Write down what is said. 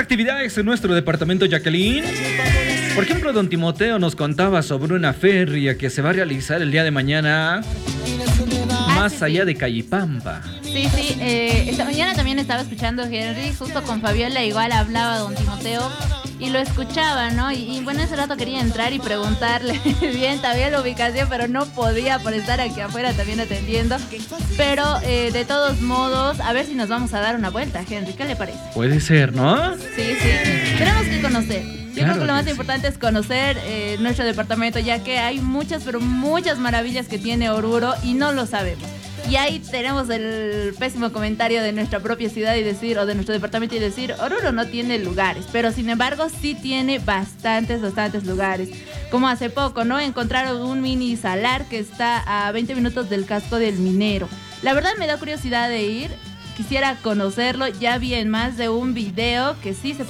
actividades en nuestro departamento, Jacqueline. Por ejemplo, don Timoteo nos contaba sobre una feria que se va a realizar el día de mañana más allá de Callipampa. Sí, esta mañana también estaba escuchando a Henry, justo con Fabiola igual hablaba don Timoteo y lo escuchaba, ¿no? Y bueno, ese rato quería entrar y preguntarle bien también la ubicación, pero no podía por estar aquí afuera también atendiendo. Pero de todos modos, a ver si nos vamos a dar una vuelta, Henry, ¿qué le parece? Puede ser, ¿no? Sí, tenemos que conocer. Yo creo que lo más importante es conocer nuestro departamento, ya que hay muchas, pero muchas maravillas que tiene Oruro y no lo sabemos. Y ahí tenemos el pésimo comentario de nuestra propia ciudad y decir, o de nuestro departamento y decir, Oruro no tiene lugares, pero sin embargo sí tiene bastantes lugares. Como hace poco, ¿no? Encontraron un mini salar que está a 20 minutos del casco del Minero. La verdad me da curiosidad de ir, quisiera conocerlo, ya vi en más de un video que sí se